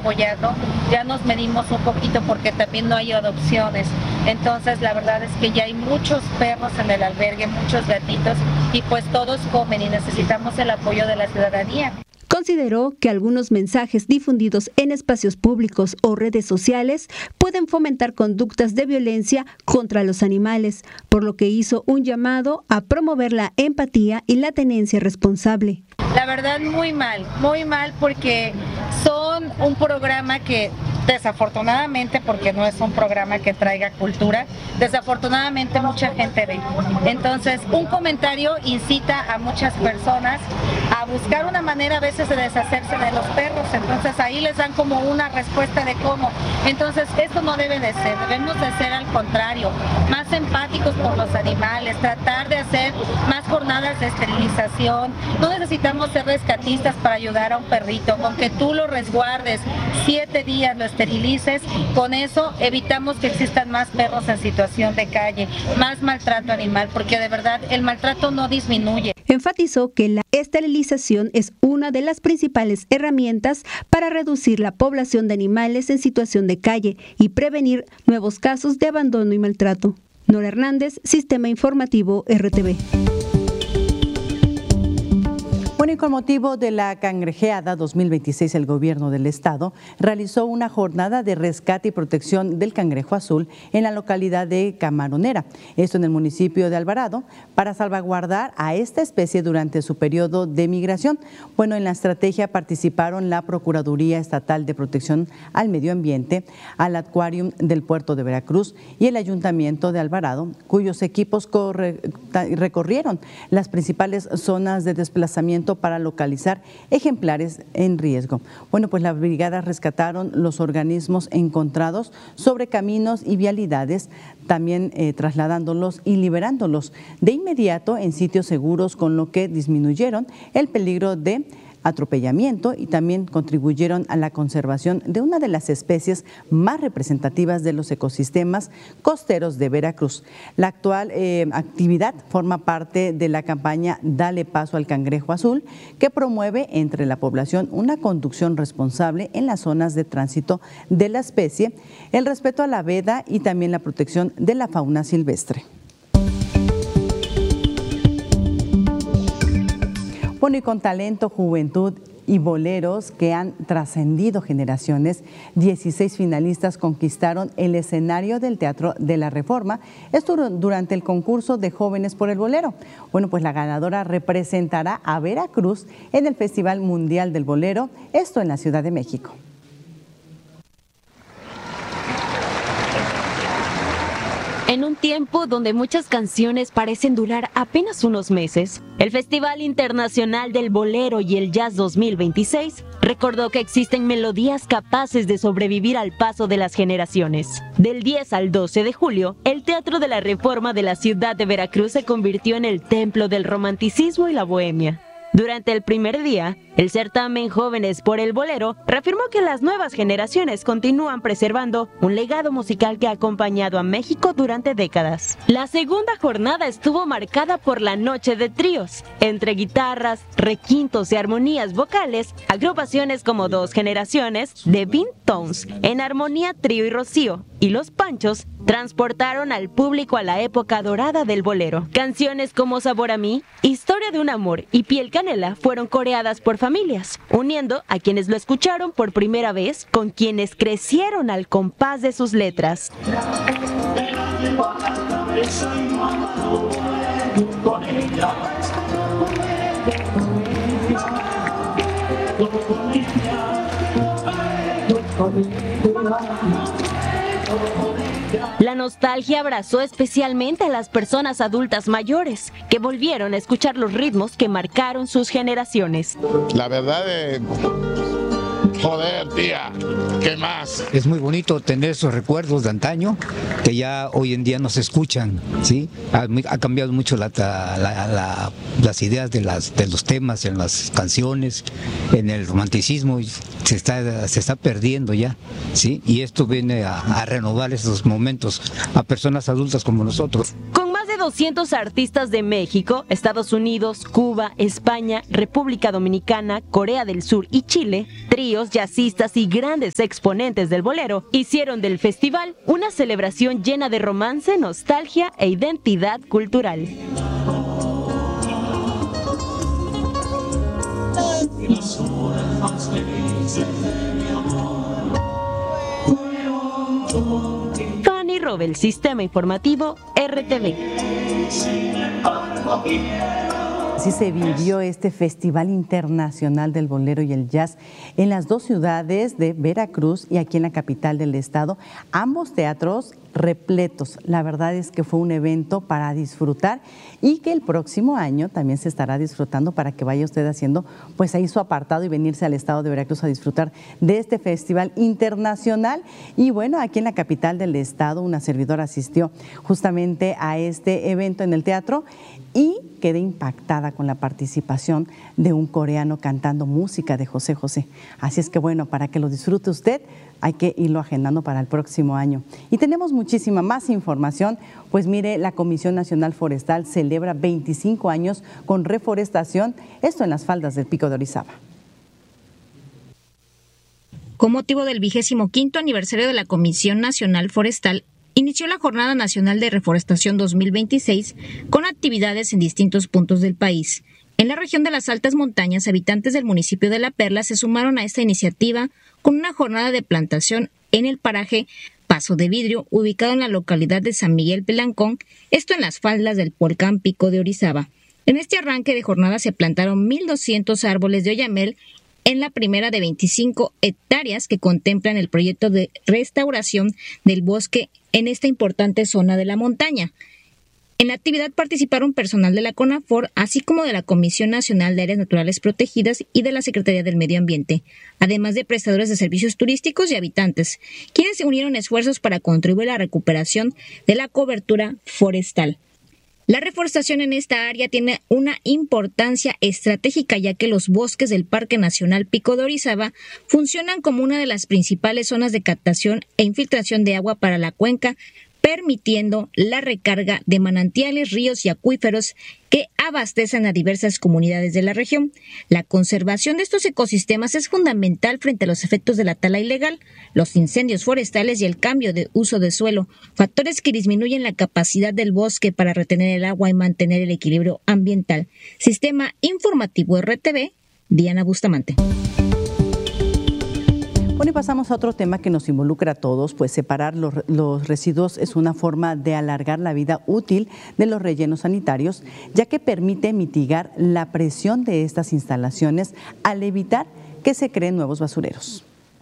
apoyando, ya nos medimos un poquito porque también no hay adopciones. Entonces la verdad es que ya hay muchos perros en el albergue, muchos gatitos, y pues todos comen y necesitamos el apoyo de la ciudadanía. Consideró que algunos mensajes difundidos en espacios públicos o redes sociales pueden fomentar conductas de violencia contra los animales, por lo que hizo un llamado a promover la empatía y la tenencia responsable. La verdad muy mal porque son un programa que desafortunadamente, porque no es un programa que traiga cultura, desafortunadamente mucha gente ve. Entonces, un comentario incita a muchas personas a buscar una manera a veces de deshacerse de los perros, entonces ahí les dan como una respuesta de cómo. Entonces, esto no debe de ser, debemos de ser al contrario, más empáticos por los animales, tratar de hacer más jornadas de esterilización. No necesitamos ser rescatistas para ayudar a un perrito, con que tú lo resguardes 7 días, lo esterilices, con eso evitamos que existan más perros en situación de calle, más maltrato animal, porque de verdad el maltrato no disminuye. Enfatizó que la esterilización es una de las principales herramientas para reducir la población de animales en situación de calle y prevenir nuevos casos de abandono y maltrato. Nora Hernández, Sistema Informativo RTV. Bueno, y con motivo de la Cangrejeada 2026, el gobierno del estado realizó una jornada de rescate y protección del cangrejo azul en la localidad de Camaronera, esto en el municipio de Alvarado, para salvaguardar a esta especie durante su periodo de migración. Bueno, en la estrategia participaron la Procuraduría Estatal de Protección al Medio Ambiente, al Acuarium del Puerto de Veracruz y el Ayuntamiento de Alvarado, cuyos equipos recorrieron las principales zonas de desplazamiento para localizar ejemplares en riesgo. Bueno, pues las brigadas rescataron los organismos encontrados sobre caminos y vialidades, también trasladándolos y liberándolos de inmediato en sitios seguros, con lo que disminuyeron el peligro de atropellamiento y también contribuyeron a la conservación de una de las especies más representativas de los ecosistemas costeros de Veracruz. La actual actividad forma parte de la campaña Dale Paso al Cangrejo Azul, que promueve entre la población una conducción responsable en las zonas de tránsito de la especie, el respeto a la veda y también la protección de la fauna silvestre. Bueno, y con talento, juventud y boleros que han trascendido generaciones, 16 finalistas conquistaron el escenario del Teatro de la Reforma, esto durante el concurso de Jóvenes por el Bolero. Bueno, pues la ganadora representará a Veracruz en el Festival Mundial del Bolero, esto en la Ciudad de México. En un tiempo donde muchas canciones parecen durar apenas unos meses, el Festival Internacional del Bolero y el Jazz 2026 recordó que existen melodías capaces de sobrevivir al paso de las generaciones. Del 10 al 12 de julio, el Teatro de la Reforma de la ciudad de Veracruz se convirtió en el templo del romanticismo y la bohemia. Durante el primer día, el certamen Jóvenes por el Bolero reafirmó que las nuevas generaciones continúan preservando un legado musical que ha acompañado a México durante décadas. La segunda jornada estuvo marcada por la noche de tríos, entre guitarras, requintos y armonías vocales, agrupaciones como Dos Generaciones, The Bean Tones, En Armonía Trío y Rocío, y Los Panchos transportaron al público a la época dorada del bolero. Canciones como Sabor a mí, Historia de un amor y Piel Canela fueron coreadas por familias, uniendo a quienes lo escucharon por primera vez con quienes crecieron al compás de sus letras. La nostalgia abrazó especialmente a las personas adultas mayores, que volvieron a escuchar los ritmos que marcaron sus generaciones. La verdad joder, tía, ¿qué más? Es muy bonito tener esos recuerdos de antaño que ya hoy en día no se escuchan, ¿sí? Ha cambiado mucho las ideas de los temas en las canciones, en el romanticismo, se está perdiendo ya, ¿sí? Y esto viene a renovar esos momentos a personas adultas como nosotros. Con más de de 200 artistas de México, Estados Unidos, Cuba, España, República Dominicana, Corea del Sur y Chile, tríos, jazzistas y grandes exponentes del bolero hicieron del festival una celebración llena de romance, nostalgia e identidad cultural. Fanny Robel, Sistema Informativo RTV. Así se vivió este Festival Internacional del Bolero y el Jazz en las dos ciudades de Veracruz y aquí en la capital del estado. Ambos teatros repletos. La verdad es que fue un evento para disfrutar y que el próximo año también se estará disfrutando para que vaya usted haciendo pues ahí su apartado y venirse al estado de Veracruz a disfrutar de este Festival Internacional. Y bueno, aquí en la capital del estado una servidora asistió justamente a este evento en el teatro y quedé impactada con la participación de un coreano cantando música de José José. Así es que bueno, para que lo disfrute usted, hay que irlo agendando para el próximo año. Y tenemos muchísima más información, pues mire, la Comisión Nacional Forestal celebra 25 años con reforestación, esto en las faldas del Pico de Orizaba. Con motivo del 25º aniversario de la Comisión Nacional Forestal, inició la Jornada Nacional de Reforestación 2026 con actividades en distintos puntos del país. En la región de las altas montañas, habitantes del municipio de La Perla se sumaron a esta iniciativa con una jornada de plantación en el paraje Paso de Vidrio, ubicado en la localidad de San Miguel Pelancón, esto en las faldas del volcán Pico de Orizaba. En este arranque de jornada se plantaron 1,200 árboles de oyamel en la primera de 25 hectáreas que contemplan el proyecto de restauración del bosque en esta importante zona de la montaña. En la actividad participaron personal de la CONAFOR, así como de la Comisión Nacional de Áreas Naturales Protegidas y de la Secretaría del Medio Ambiente, además de prestadores de servicios turísticos y habitantes, quienes se unieron esfuerzos para contribuir a la recuperación de la cobertura forestal. La reforestación en esta área tiene una importancia estratégica, ya que los bosques del Parque Nacional Pico de Orizaba funcionan como una de las principales zonas de captación e infiltración de agua para la cuenca, permitiendo la recarga de manantiales, ríos y acuíferos que abastecen a diversas comunidades de la región. La conservación de estos ecosistemas es fundamental frente a los efectos de la tala ilegal, los incendios forestales y el cambio de uso de suelo, factores que disminuyen la capacidad del bosque para retener el agua y mantener el equilibrio ambiental. Sistema Informativo RTV, Diana Bustamante. Bueno, y pasamos a otro tema que nos involucra a todos, pues separar los residuos es una forma de alargar la vida útil de los rellenos sanitarios, ya que permite mitigar la presión de estas instalaciones al evitar que se creen nuevos basureros.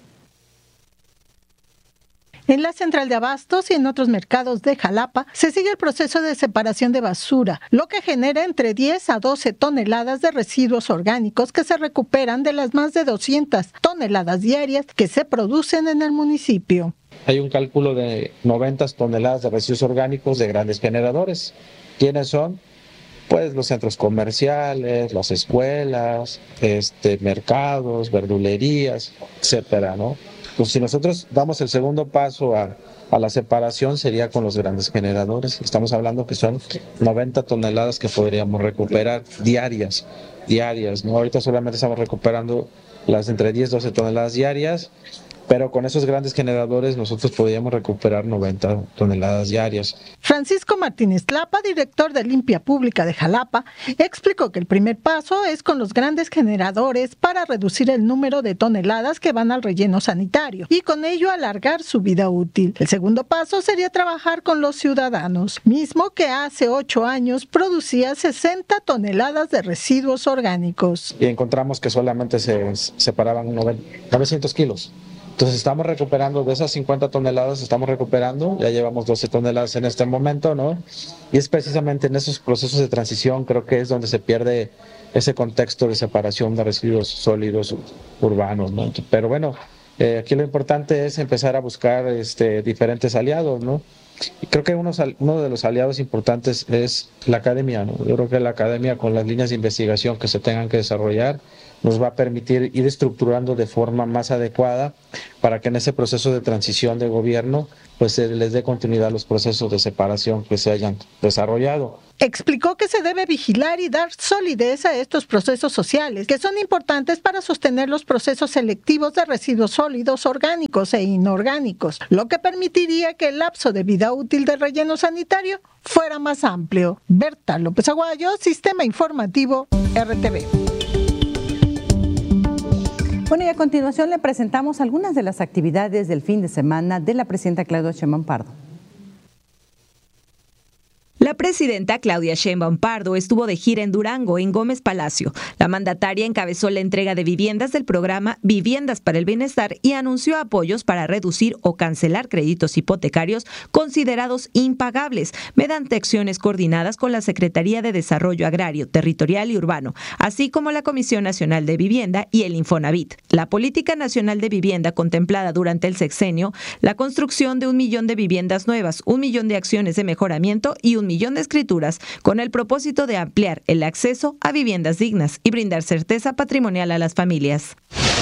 En la central de abastos y en otros mercados de Jalapa se sigue el proceso de separación de basura, lo que genera entre 10 a 12 toneladas de residuos orgánicos que se recuperan de las más de 200 toneladas diarias que se producen en el municipio. Hay un cálculo de 90 toneladas de residuos orgánicos de grandes generadores. ¿Quiénes son? Pues los centros comerciales, las escuelas, mercados, verdulerías, etcétera, ¿no? Pues si nosotros damos el segundo paso a la separación sería con los grandes generadores. Estamos hablando que son 90 toneladas que podríamos recuperar diarias, ¿no? Ahorita solamente estamos recuperando las entre 10 y 12 toneladas diarias, pero con esos grandes generadores nosotros podríamos recuperar 90 toneladas diarias. Francisco Martínez Tlapa, director de Limpia Pública de Jalapa, explicó que el primer paso es con los grandes generadores para reducir el número de toneladas que van al relleno sanitario y con ello alargar su vida útil. El segundo paso sería trabajar con los ciudadanos, mismo que hace 8 años producía 60 toneladas de residuos orgánicos. Y encontramos que solamente se separaban 900 kilos. Entonces estamos recuperando de esas 50 toneladas, ya llevamos 12 toneladas en este momento, ¿no? Y es precisamente en esos procesos de transición, creo que es donde se pierde ese contexto de separación de residuos sólidos urbanos, ¿no? Pero bueno, aquí lo importante es empezar a buscar diferentes aliados, ¿no? Y creo que uno de los aliados importantes es la academia, ¿no? Yo creo que la academia, con las líneas de investigación que se tengan que desarrollar, nos va a permitir ir estructurando de forma más adecuada para que en ese proceso de transición de gobierno pues se les dé continuidad a los procesos de separación que se hayan desarrollado. Explicó que se debe vigilar y dar solidez a estos procesos sociales, que son importantes para sostener los procesos selectivos de residuos sólidos, orgánicos e inorgánicos, lo que permitiría que el lapso de vida útil del relleno sanitario fuera más amplio. Berta López Aguayo, Sistema Informativo, RTV. Bueno, y a continuación le presentamos algunas de las actividades del fin de semana de la presidenta Claudia Sheinbaum Pardo. La presidenta Claudia Sheinbaum Pardo estuvo de gira en Durango, en Gómez Palacio. La mandataria encabezó la entrega de viviendas del programa Viviendas para el Bienestar y anunció apoyos para reducir o cancelar créditos hipotecarios considerados impagables, mediante acciones coordinadas con la Secretaría de Desarrollo Agrario, Territorial y Urbano, así como la Comisión Nacional de Vivienda y el Infonavit. La Política Nacional de Vivienda contemplada durante el sexenio, la construcción de 1 millón de viviendas nuevas, 1 millón de acciones de mejoramiento y 1 millón de escrituras, con el propósito de ampliar el acceso a viviendas dignas y brindar certeza patrimonial a las familias.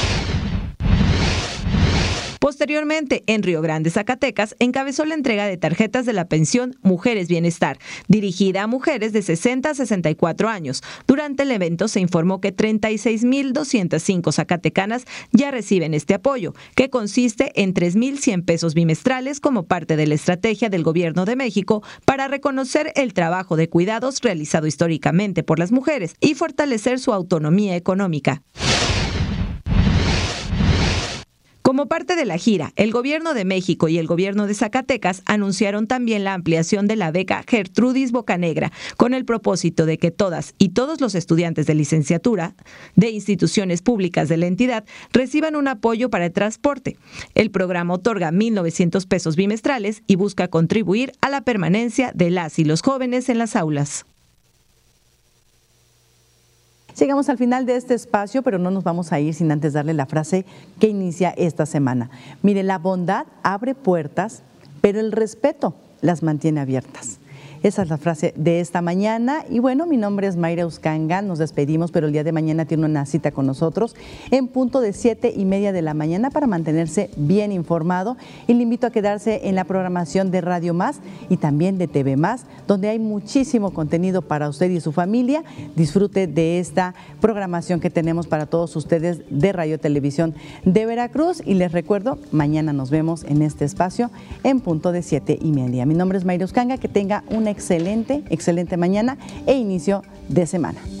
Posteriormente, en Río Grande, Zacatecas, encabezó la entrega de tarjetas de la pensión Mujeres Bienestar, dirigida a mujeres de 60 a 64 años. Durante el evento se informó que 36,205 zacatecanas ya reciben este apoyo, que consiste en 3,100 pesos bimestrales como parte de la estrategia del Gobierno de México para reconocer el trabajo de cuidados realizado históricamente por las mujeres y fortalecer su autonomía económica. Como parte de la gira, el Gobierno de México y el Gobierno de Zacatecas anunciaron también la ampliación de la beca Gertrudis Bocanegra, con el propósito de que todas y todos los estudiantes de licenciatura de instituciones públicas de la entidad reciban un apoyo para el transporte. El programa otorga 1,900 pesos bimestrales y busca contribuir a la permanencia de las y los jóvenes en las aulas. Llegamos al final de este espacio, pero no nos vamos a ir sin antes darle la frase que inicia esta semana. Mire, la bondad abre puertas, pero el respeto las mantiene abiertas. Esa es la frase de esta mañana. Y bueno, mi nombre es Mayra Uscanga, nos despedimos, pero el día de mañana tiene una cita con nosotros en punto de 7:30 de la mañana para mantenerse bien informado. Y le invito a quedarse en la programación de Radio Más y también de TV Más, donde hay muchísimo contenido para usted y su familia. Disfrute de esta programación que tenemos para todos ustedes de Radio Televisión de Veracruz. Y les recuerdo, mañana nos vemos en este espacio en punto de 7:30. Mi nombre es Mayra Uscanga, que tenga una excelente mañana e inicio de semana.